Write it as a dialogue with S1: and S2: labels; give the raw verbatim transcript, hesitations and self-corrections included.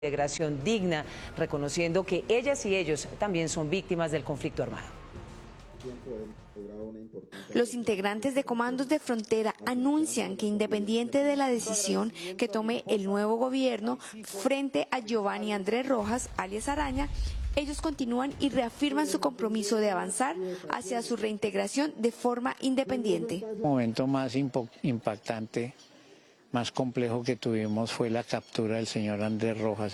S1: Integración digna, reconociendo que ellas y ellos también son víctimas del conflicto armado.
S2: Los integrantes de Comandos de Frontera anuncian que, independiente de la decisión que tome el nuevo gobierno frente a Giovanni Andrés Rojas, alias Araña, ellos continúan y reafirman su compromiso de avanzar hacia su reintegración de forma independiente.
S3: El momento más impactante, más complejo que tuvimos fue la captura del señor Andrés Rojas.